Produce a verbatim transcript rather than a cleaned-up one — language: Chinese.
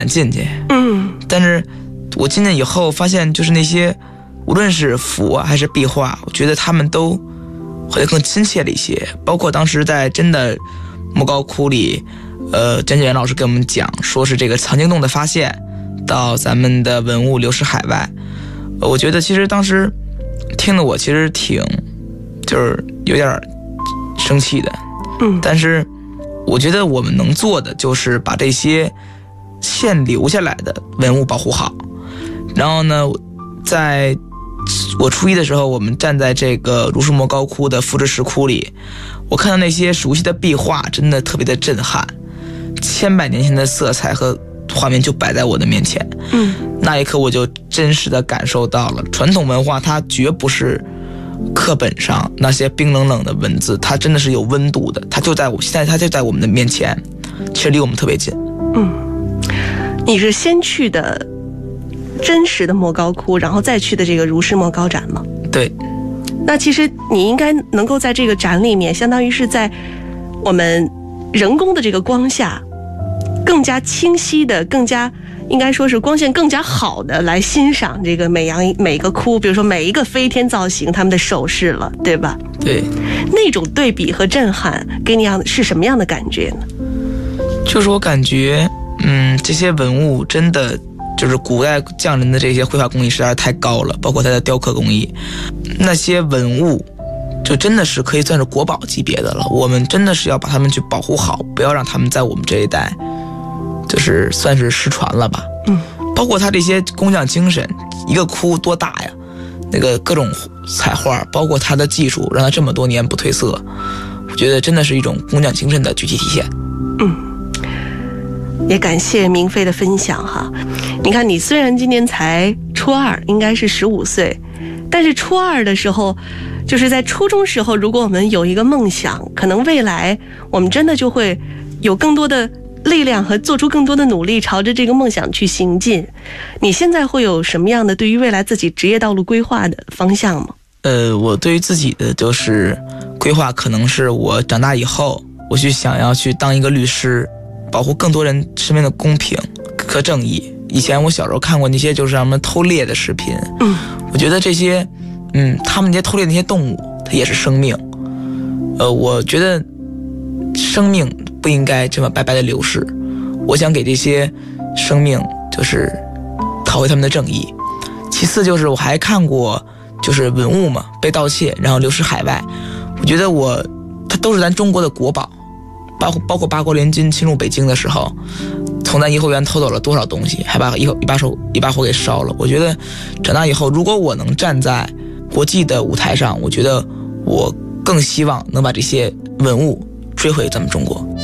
进去。 嗯， 但是我进去以后发现，就是那些无论是符啊还是壁画，我觉得他们都会更亲切了一些。包括当时在真的莫高窟里，呃，詹建元老师给我们讲，说是这个藏经洞的发现到咱们的文物流失海外，呃、我觉得其实当时听得我其实挺就是有点生气的。 嗯， 但是我觉得我们能做的就是把这些现留下来的文物保护好。然后呢，在我初一的时候，我们站在这个如是莫高窟的复制石窟里，我看到那些熟悉的壁画，真的特别的震撼。千百年前的色彩和画面就摆在我的面前。 嗯， 那一刻我就真实的感受到了传统文化，它绝不是课本上那些冰冷冷的文字，它真的是有温度的，它就在我现在，它就在我们的面前，其实离我们特别近。 嗯，你是先去的真实的莫高窟，然后再去的这个如是莫高展吗？ 对。 那其实你应该能够在这个展里面，相当于是在我们人工的这个光下，更加清晰的，更加应该说是光线更加好的来欣赏这个每样每个窟，比如说每一个飞天造型他们的手势了，对吧？ 对。 那种对比和震撼给你样是什么样的感觉呢？ 就是我感觉嗯，这些文物真的就是古代匠人的这些绘画工艺实在是太高了，包括他的雕刻工艺，那些文物就真的是可以算是国宝级别的了。我们真的是要把他们去保护好，不要让他们在我们这一代就是算是失传了吧。 嗯， 包括他这些工匠精神，一个窟多大呀，那个各种彩画，包括他的技术，让他这么多年不褪色，我觉得真的是一种工匠精神的具体体现。 嗯，也感谢明飞的分享哈。你看，你虽然今年才初二，应该是十五岁，但是初二的时候，就是在初中时候，如果我们有一个梦想，可能未来我们真的就会有更多的力量和做出更多的努力，朝着这个梦想去行进。你现在会有什么样的对于未来自己职业道路规划的方向吗？ 呃，我对于自己的就是规划，可能是我长大以后，我去想要去当一个律师，保护更多人身边的公平和正义。以前我小时候看过那些就是什么偷猎的视频， 嗯， 我觉得这些，嗯，他们那些偷猎的那些动物，它也是生命。呃，我觉得生命不应该这么白白的流逝。我想给这些生命就是讨回他们的正义。其次就是我还看过就是文物嘛被盗窃然后流失海外，我觉得我它都是咱中国的国宝，包括包括八国联军侵入北京的时候，从咱颐和园偷走了多少东西，还把一一把手一把火给烧了。我觉得长大以后，如果我能站在国际的舞台上，我觉得我更希望能把这些文物追回咱们中国。